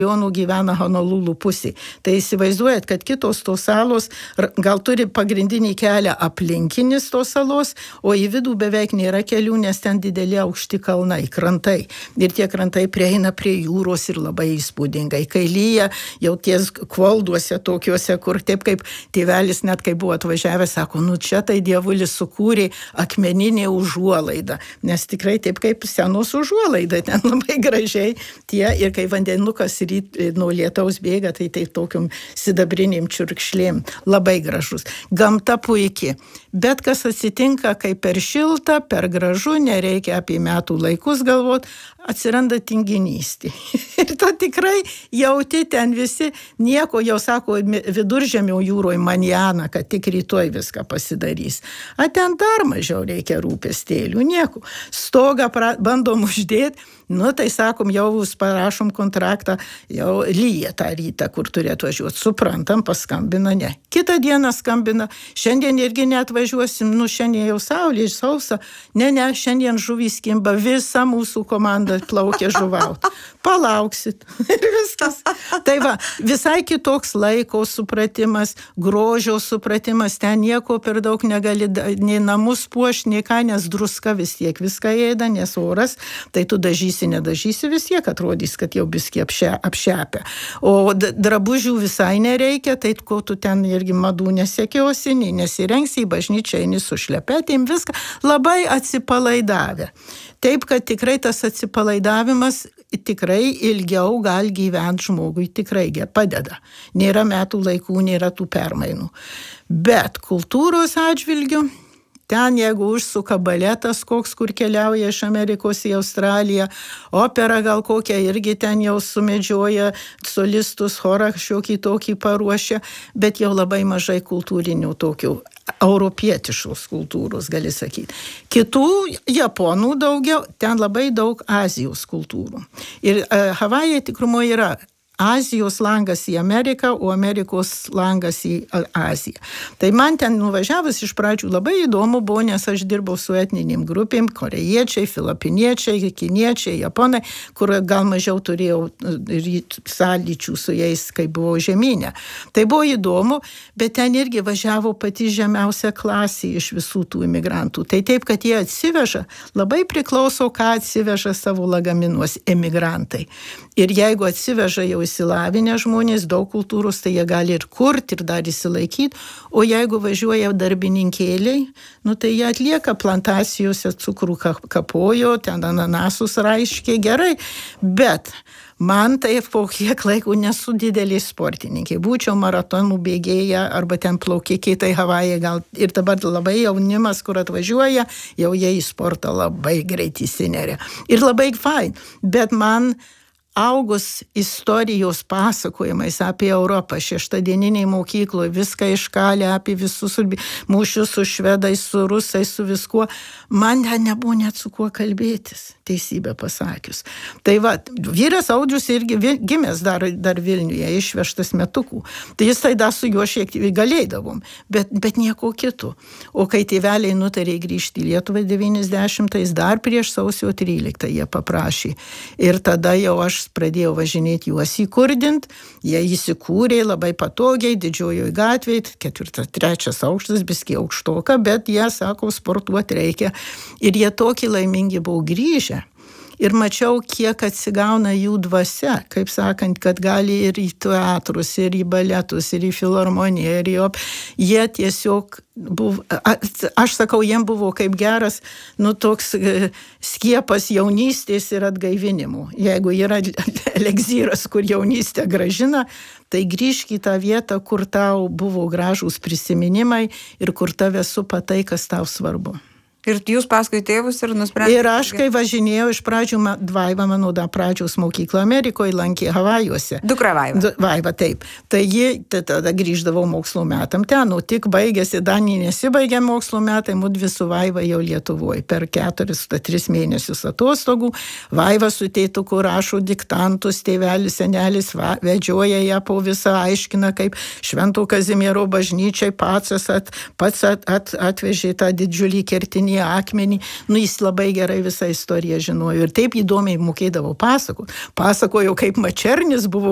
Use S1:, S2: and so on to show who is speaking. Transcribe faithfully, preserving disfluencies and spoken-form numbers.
S1: milijonų gyvena Honolulu pusėje. Tai įsivaizduojat, kad kitos tos salos gal turi pagrindinį kelią aplinkinis tos salos, o į vidų beveik nėra kelių, nes ten dideli aukšti kalnai, krantai. Ir tie krantai prieina prie jūros ir labai įspūdingai. Kai lyja, jau ties kvalduose tokiuose, kur taip kaip tėvelis net kai buvo atvažiavęs, sako, nu čia tai dievulis sukūrė akmeninė užuolaida. Nes tikrai taip kaip senos užuolaida, ten labai gražiai tie ir kai vandenukas ryt nuo lietaus bėga, tai tai tokiom sidabrinėm čiurkšlėm. Labai gražus. Gamta puiki. Bet kas atsitinka, kai per šilta, per gražu, nereikia apie metų laikus galvot, atsiranda tinginystė. Ir to tikrai jauti ten visi, nieko jau sako viduržemio jūroje manjana, kad tik rytoj viską pasidarys. A ten dar mažiau reikia rūpestėlių, nieko. Stogą pra, bandom uždėti, nu tai sakom, jau parašom kontraktą, jau lyja tą rytą, kur turėtų važiuoti. Suprantam, paskambina, ne. Kitą dieną skambina, šiandien irgi neatvažiuosim, nu šiandien jau saulė, sausa, ne, ne, šiandien žuvys kimba, visa mūsų komanda plaukia žuvaut. Palauksit. Ir viskas. Tai va, visai kitoks laiko supratimas, grožio supratimas, ten nieko per daug negali, nei namus puoš, nei ką, nes druska vis tiek viską ėda, nes oras, tai tu dažysi, nedažysi, vis tiek atrodys, kad jau biskį apšia, apšepia. O drabužių visai nereikia, tai ko tu ten irgi madų nesekiosi, nei nesirengsi, į bažnyčią eini su šlepetėm, viską labai atsipalaidavę. Taip, kad tikrai tas atsipalaidavimas tikrai ilgiau gali gyventi žmogui, tikrai padeda. Nėra metų laikų, nėra tų permainų. Bet kultūros atžvilgiu, ten jeigu užsuka baletas koks, kur keliauja iš Amerikos į Australiją, opera gal kokia irgi ten jau sumedžioja solistus, chorą šiokį tokį paruošia, bet jau labai mažai kultūrinių tokių europietiškos kultūros, gali sakyti. Kitų japonų daugiau, ten labai daug Azijos kultūrų. Ir uh, Havajai tikrumo yra Azijos langas į Ameriką, o Amerikos langas į Aziją. Tai man ten nuvažiavus iš pradžių labai įdomu buvo, nes aš dirbau su etninėm grupėm, korėjiečiai, filipiniečiai, kiniečiai, japonai, kur gal mažiau turėjau sąlyčių su jais, kai buvau žemynė. Tai buvo įdomu, bet ten irgi važiavo pati žemiausia klasė iš visų tų imigrantų. Tai taip, kad jie atsiveža, labai priklauso, ką atsiveža savo lagaminuos emigrantai. Ir jeigu atsiveža jau įsilavinę žmonės, daug kultūros, tai jie gali ir kurti, ir dar įsilaikyti, o jeigu važiuoja darbininkėliai, nu tai jie atlieka plantacijose, cukrų kapojo, ten ananasus raiškiai, gerai, bet man tai po kiek laiko nesu dideliai sportininkai. Būčiau maratonų bėgėja arba ten plaukikiai, tai Havajai gal ir dabar labai jaunimas, kur atvažiuoja, jau jie į sportą labai greit įsineria. Ir labai fain, bet man augus istorijos pasakojimais apie Europą, šeštadieniniai mokykloje, viską iškalė apie visus mūšius su švedais, su rusais, su viskuo, man nebuvo net su kuo kalbėtis, teisybę pasakius. Tai va, vyras Audrius irgi gimęs dar, dar Vilniuje, išvežtas metukų. Tai jis tai dar su juo šiek tiek galėdavom, bet, bet nieko kito. O kai tėveliai nutarė grįžti į Lietuvą devyniasdešimtais, dar prieš sausio tryliktą jie paprašė. Ir tada jau aš pradėjau važinėti juos įkurdint, jie įsikūrė labai patogiai, didžiojoj gatvėje, ketvirtas, trečias aukštas, biski aukštoka, bet jie sako, sportuoti reikia. Ir jie tokį laimingi buvo grįžę. Ir mačiau, kiek atsigauna jų dvasia, kaip sakant, kad gali ir į teatrus, ir į baletus, ir į filharmoniją, ir į op. Jie tiesiog buvo, aš sakau, jiem buvo kaip geras, nu, toks skiepas jaunystės ir atgaivinimų. Jeigu yra eleksyras, kur jaunystė gražina, tai grįžk į tą vietą, kur tau buvo gražūs prisiminimai ir kur tave supa tai, kas tau svarbu.
S2: Ir jūs paskui tėvus ir nusprendėte?
S1: Ir aš, kai važinėjau iš pradžių, Vaiva, mano da pradžiaus mokyklą Amerikoje, lankė Havajuose.
S2: Dukra Vaiva.
S1: Du, Vaiva, taip. Tai ji, tada grįždavau mokslo metam ten, nu tik baigėsi, Danija nesibaigė mokslo metai, mudvi su Vaiva jau Lietuvoje. Per keturis, tris mėnesius atostogų, Vaiva su tėtuku rašo diktantus, tėvelis, senelis va, vedžioja ją po visą, aiškina, kaip Švento Kazimiero bažnyčiai pats at, pats at, at, atvežė tą didžiulį kertinį akmenį, nu jis labai gerai visą istoriją žinojo ir taip įdomiai mokėdavo pasakot. Pasakojo, kaip Mačernis buvo